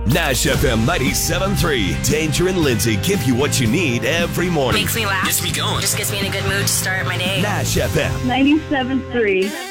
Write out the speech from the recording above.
Nash FM 97.3. Danger and Lindsay give you what you need every morning. Makes me laugh. Gets me going. Just gets me in a good mood to start my day. Nash FM. 97.3.